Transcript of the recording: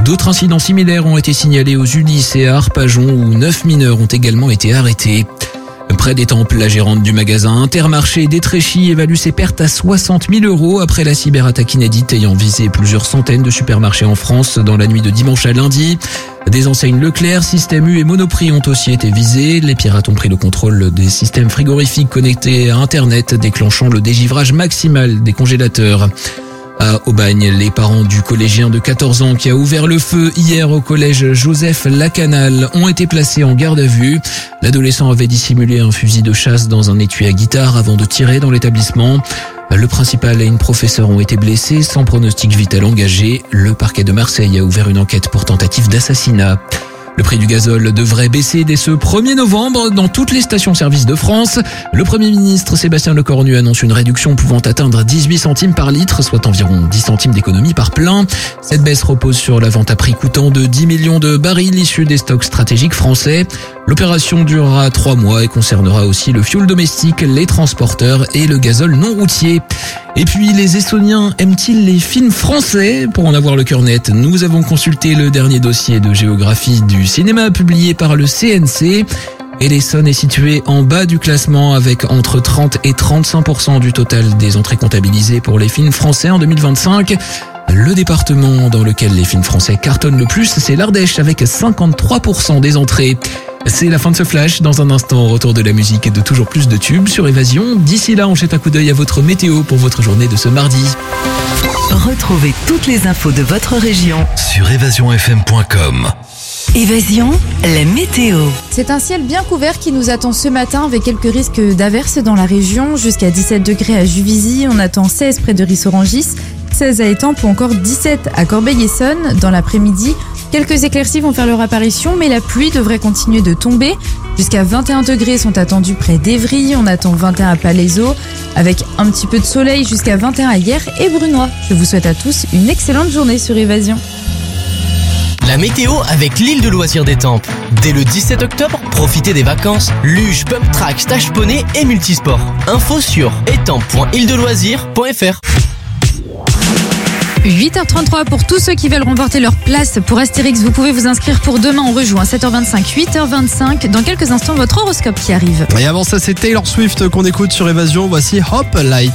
D'autres incidents similaires ont été signalés aux Ulysses et à Arpajon où 9 mineurs ont également été arrêtés. Près d'Étampes, la gérante du magasin Intermarché d'Étréchy évalue ses pertes à 60 000 € après la cyberattaque inédite ayant visé plusieurs centaines de supermarchés en France dans la nuit de dimanche à lundi. Des enseignes Leclerc, Système U et Monoprix ont aussi été visées. Les pirates ont pris le contrôle des systèmes frigorifiques connectés à Internet, déclenchant le dégivrage maximal des congélateurs. À Aubagne, les parents du collégien de 14 ans qui a ouvert le feu hier au collège Joseph Lacanal ont été placés en garde à vue. L'adolescent avait dissimulé un fusil de chasse dans un étui à guitare avant de tirer dans l'établissement. Le principal et une professeure ont été blessés sans pronostic vital engagé. Le parquet de Marseille a ouvert une enquête pour tentative d'assassinat. Le prix du gazole devrait baisser dès ce 1er novembre dans toutes les stations-service de France. Le Premier ministre Sébastien Lecornu annonce une réduction pouvant atteindre 18 centimes par litre, soit environ 10 centimes d'économie par plein. Cette baisse repose sur la vente à prix coûtant de 10 millions de barils issus des stocks stratégiques français. L'opération durera 3 mois et concernera aussi le fioul domestique, les transporteurs et le gazole non routier. Et puis, les Essonniens aiment-ils les films français? Pour en avoir le cœur net, nous avons consulté le dernier dossier de géographie du cinéma publié par le CNC. Et l'Essonne est située en bas du classement avec entre 30 et 35% du total des entrées comptabilisées pour les films français en 2025. Le département dans lequel les films français cartonnent le plus, c'est l'Ardèche avec 53% des entrées. C'est la fin de ce flash. Dans un instant, retour de la musique et de toujours plus de tubes sur Évasion. D'ici là, on jette un coup d'œil à votre météo pour votre journée de ce mardi. Retrouvez toutes les infos de votre région sur évasionfm.com. Évasion, la météo. C'est un ciel bien couvert qui nous attend ce matin avec quelques risques d'averses dans la région. Jusqu'à 17 degrés à Juvisy, on attend 16 près de Rissorangis, 16 à Étampes ou encore 17 à Corbeil-Essonnes. Dans l'après-midi, quelques éclaircies vont faire leur apparition, mais la pluie devrait continuer de tomber. Jusqu'à 21 degrés sont attendus près d'Évry, on attend 21 à Palaiseau, avec un petit peu de soleil jusqu'à 21 à Hyères et Brunois. Je vous souhaite à tous une excellente journée sur Évasion. La météo avec l'île de loisirs d'Étampes. Dès le 17 octobre, profitez des vacances, luge, pump track, stage poney et multisport. Info sur étampes.île-de-loisirs.fr. 8h33 pour tous ceux qui veulent remporter leur place pour Astérix. Vous pouvez vous inscrire pour demain. On rejoue à 7h25, 8h25. Dans quelques instants, votre horoscope qui arrive. Et avant ça, c'est Taylor Swift qu'on écoute sur Évasion. Voici Hop Light.